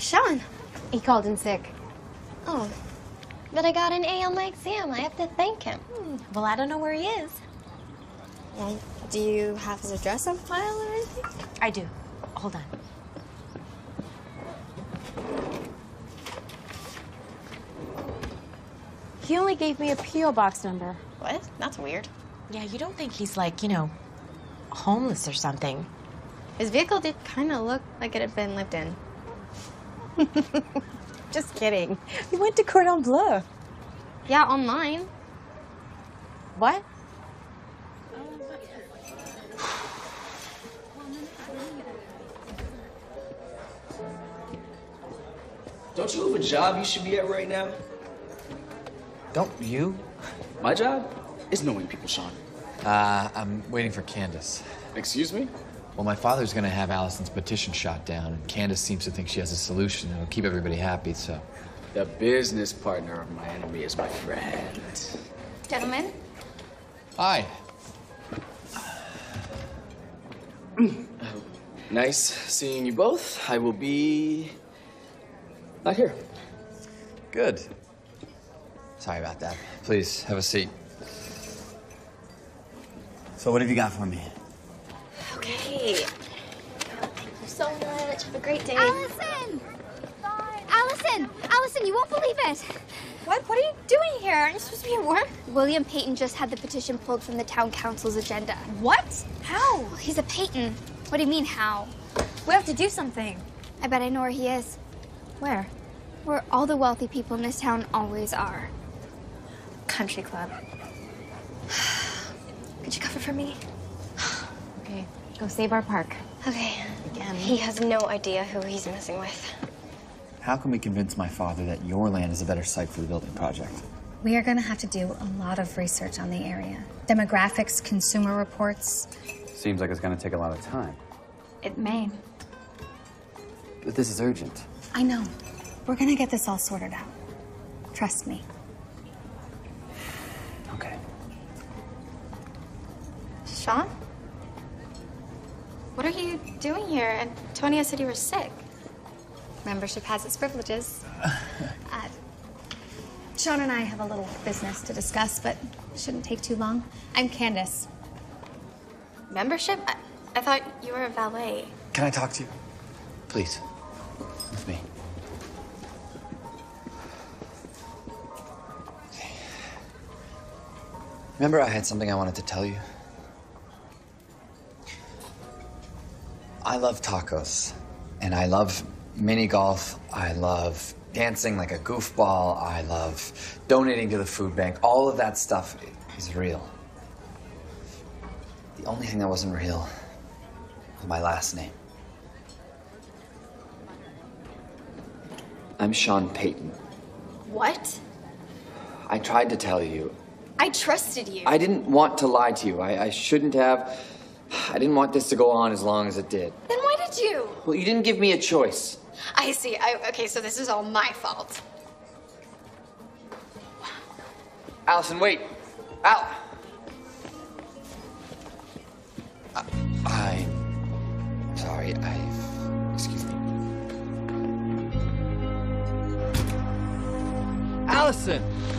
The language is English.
Sean? He called in sick. Oh, but I got an A on my exam. I have to thank him. Well, I don't know where he is. Well, do you have his address on file or anything? I do. Hold on. He only gave me a P.O. box number. What? That's weird. Yeah, you don't think he's like, you know, homeless or something. His vehicle did kind of look like it had been lived in. Just kidding. He went to Cordon Bleu. Yeah, online. What? Don't you have a job you should be at right now? Don't you? My job is knowing people, Sean. I'm waiting for Candace. Excuse me? Well, my father's gonna have Allison's petition shot down, and Candace seems to think she has a solution that'll keep everybody happy, so... The business partner of my enemy is my friend. Gentlemen? Hi. Nice seeing you both. I will be... not here. Good. Sorry about that. Please, have a seat. So what have you got for me? Okay. Thank you so much. Have a great day. Allison! Allison! Allison, you won't believe it! What are you doing here? Aren't you supposed to be at work? William Payton just had the petition pulled from the town council's agenda. What? How? Well, he's a Payton. What do you mean, how? We have to do something. I bet I know where he is. Where? Where all the wealthy people in this town always are. Country club. Could you cover for me? Okay, go save our park. Okay. Again. He has no idea who he's messing with. How can we convince my father that your land is a better site for the building project? We are going to have to do a lot of research on the area. Demographics, consumer reports. Seems like it's going to take a lot of time. It may. But this is urgent. I know. We're going to get this all sorted out. Trust me. Okay. Sean? What are you doing here? Antonio said you were sick. Membership has its privileges. Sean and I have a little business to discuss, but it shouldn't take too long. I'm Candace. Membership? I thought you were a valet. Can I talk to you? Please. With me. Remember I had something I wanted to tell you? I love tacos, and I love mini golf. I love dancing like a goofball. I love donating to the food bank. All of that stuff is real. The only thing that wasn't real was my last name. I'm Sean Payton. What? I tried to tell you. I trusted you. I didn't want to lie to you. I shouldn't have. I didn't want this to go on as long as it did. Then why did you? Well, you didn't give me a choice. I see. Okay, so this is all my fault. Allison, wait. I'm sorry. Excuse me. Allison!